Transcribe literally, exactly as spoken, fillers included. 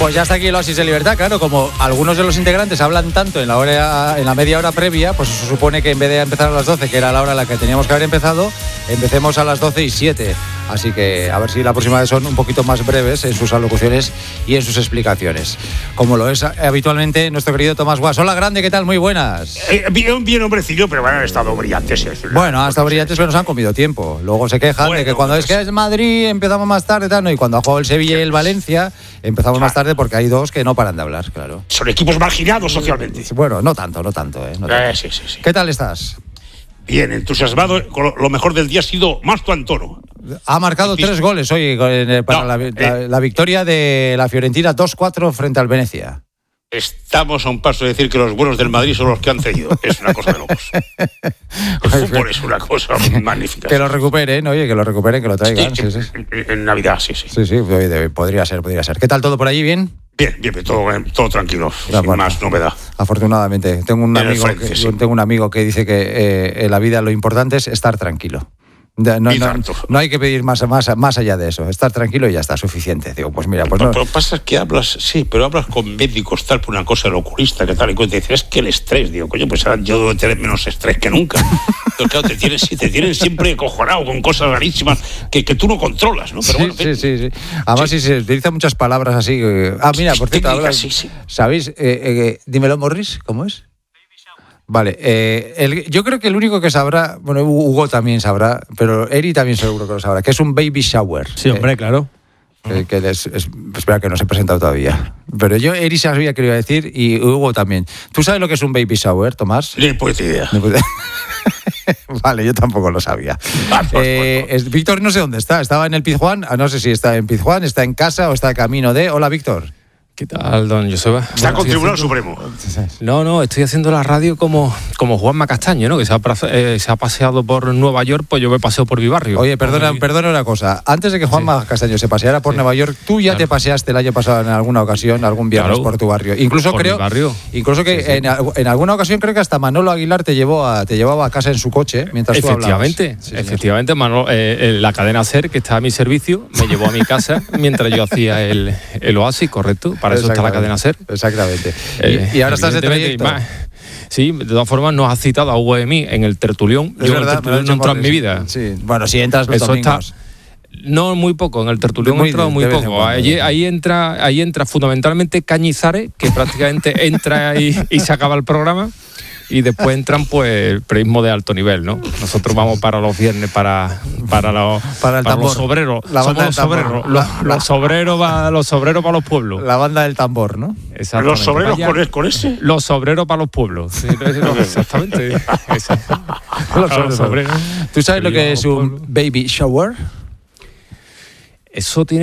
Pues ya está aquí el Oasis de Libertad, claro, como algunos de los integrantes hablan tanto en la hora, en la media hora previa, pues se supone que en vez de empezar a las doce, que era la hora a la que teníamos que haber empezado, empecemos a las doce y siete. Así que a ver si la próxima vez son un poquito más breves en sus alocuciones y en sus explicaciones. Como lo es habitualmente nuestro querido Tomás Guas. Hola, grande, ¿qué tal? Muy buenas. Eh, bien, bien, hombrecillo, pero bueno, han estado brillantes. Es bueno, han estado brillantes, pero nos han comido tiempo. Luego se quejan bueno, de que cuando pues... es que es Madrid empezamos más tarde, tal, ¿no? Y cuando ha jugado el Sevilla y el Valencia empezamos claro. más tarde porque hay dos que no paran de hablar, claro. Son equipos marginados socialmente. Bueno, no tanto, no tanto, ¿eh? No tanto. Eh, sí, sí, sí. ¿Qué tal estás? Bien, entusiasmado. Lo mejor del día ha sido Mastro Antoro. Ha marcado tres goles hoy para no, la, la, eh, la victoria de la Fiorentina dos cuatro frente al Venecia. Estamos a un paso de decir que los buenos del Madrid son los que han cedido. Es una cosa de locos. El fútbol es una cosa magnífica. Que lo recuperen, oye, que lo recuperen, que lo traigan. Sí, sí, sí. En, en Navidad, sí, sí. Sí, sí, podría ser, podría ser. ¿Qué tal todo por allí? ¿Bien? Bien, bien, bien todo, todo tranquilo, no, sin bueno, más novedad. Afortunadamente. Tengo un, amigo frente, que, sí. tengo un amigo que dice que eh, en la vida lo importante es estar tranquilo. No, no, no hay que pedir más, más, más allá de eso. Estar tranquilo y ya está, suficiente. Digo, pues mira, pues pero, no. Pero pasa que hablas, sí, pero hablas con médicos tal por una cosa, el oculista, que tal y cual, te dices, es que el estrés, digo, coño, pues yo debo tener menos estrés que nunca. Pero claro, te tienen, te tienen siempre acojonado con cosas rarísimas que, que tú no controlas, ¿no? Pero sí, bueno, sí, sí, sí. Además, sí. si se utilizan muchas palabras así. Eh... Ah, mira, por cierto, hablas, sí, sí. ¿sabéis? Eh, eh, dímelo, Morris, ¿cómo es? Vale, eh, el, yo creo que el único que sabrá, bueno, Hugo también sabrá, pero Eri también seguro que lo sabrá, que es un baby shower. Sí, hombre, eh, claro. Que, que les, es, espera, que no se ha presentado todavía. Pero yo, Eri sabía que lo iba a decir y Hugo también. ¿Tú sabes lo que es un baby shower, Tomás? Ni puta idea. Vale, yo tampoco lo sabía. eh, es, Víctor no sé dónde está, estaba en el Pizjuán, ah, no sé si está en Pizjuán, está en casa o está de camino de... Hola, Víctor. ¿Qué tal, don Joseba? Está con Tribunal Supremo. No, no, estoy haciendo la radio como, como Juanma Castaño, ¿no? Que se ha, eh, se ha paseado por Nueva York, pues yo me paseo por mi barrio. Oye, perdona, mi... perdona una cosa. Antes de que Juanma sí. Castaño se paseara por sí. Nueva York, tú ya claro. te paseaste el año pasado en alguna ocasión, algún viernes claro. por tu barrio. Incluso por creo, mi barrio. incluso que sí, sí. En, en alguna ocasión creo que hasta Manolo Aguilar te llevó a, te llevaba a casa en su coche mientras tú hablabas. Efectivamente, sí, efectivamente, Manolo, eh, la cadena SER que está a mi servicio me llevó a mi casa mientras yo hacía el, el Oasis, correcto. Para eso está la cadena SER. Exactamente. Eh, y, y ahora estás de trayecto. Sí, de todas formas nos has citado a Hugo de mí en el tertulión. Es yo verdad, en el tertulión no he entrado en mi vida. Sí. Bueno, si entras los eso domingos. Está, no, muy poco. En el tertulión he entrado muy poco. Ahí, ahí entra, ahí entra fundamentalmente Cañizares, que prácticamente entra y, y se acaba el programa. Y después entran pues el periodismo de alto nivel, ¿no? Nosotros vamos para los viernes para para los para, el para tambor. los obreros, la banda somos los obreros, los, los obreros para los obreros para los pueblos. La banda del tambor, ¿no? Los obreros con, con ese. Los obreros para los pueblos. Sí, exactamente. Ese. Los, los obreros. ¿Tú sabes lo que es un baby shower? Eso tiene